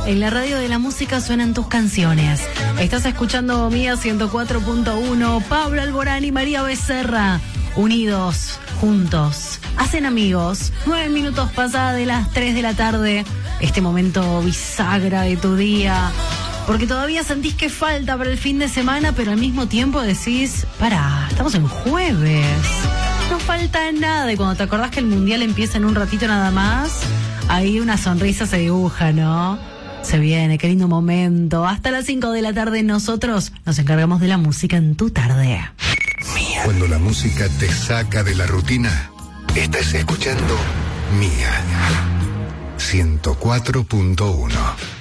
En la radio de la música suenan tus canciones. Estás escuchando Mía 104.1, Pablo Alborán y María Becerra, unidos, juntos, hacen amigos. 9 minutos pasadas de las 3 de la tarde, este momento bisagra de tu día, porque todavía sentís que falta para el fin de semana, pero al mismo tiempo decís, pará, estamos en jueves, no falta nada. Y cuando te acordás que el mundial empieza en un ratito nada más, ahí una sonrisa se dibuja, ¿no? Se viene, qué lindo momento. Hasta las 5 de la tarde nosotros nos encargamos de la música en tu tarde. Mía. Cuando la música te saca de la rutina, estás escuchando Mía 104.1.